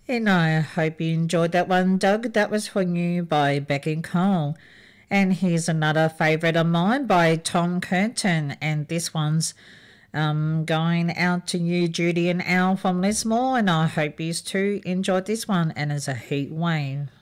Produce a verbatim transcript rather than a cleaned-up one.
And I hope you enjoyed that one, Doug. That was for you by Becky Cole. And here's another favourite of mine by Tom Curtin. And this one's um, going out to you, Judy and Al from Lismore. And I hope you too enjoyed this one. And it's a heat wave.